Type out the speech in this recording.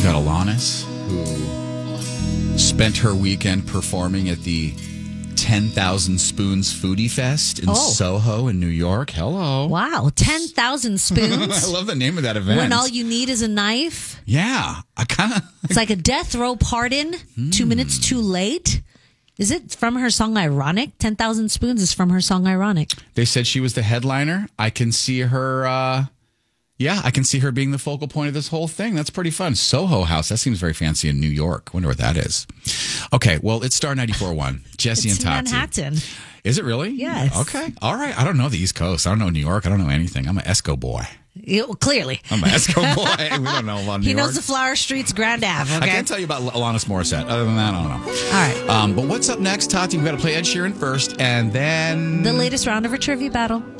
got Alanis, who spent her weekend performing at the 10,000 Spoons Foodie Fest in Soho in New York. Hello. Wow, 10,000 spoons? I love the name of that event. When all you need is a knife? Yeah. It's like a death row pardon, 2 minutes too late. Is it from her song Ironic? 10,000 Spoons is from her song Ironic. They said she was the headliner. I can see her, I can see her being the focal point of this whole thing. That's pretty fun. Soho House, that seems very fancy in New York. Wonder what that is. Okay, well, it's Star 94.1. Jesse and Tati. Manhattan. Is it really? Yes. Okay. All right. I don't know the East Coast. I don't know New York. I don't know anything. I'm an Esco boy. Clearly. I'm an Esco boy. We don't know about New York. He knows the Flower Streets, Grand Ave, okay? I can't tell you about Alanis Morissette. Other than that, I don't know. All right. But what's up next, Tati? We've got to play Ed Sheeran first, and then... the latest round of our trivia battle.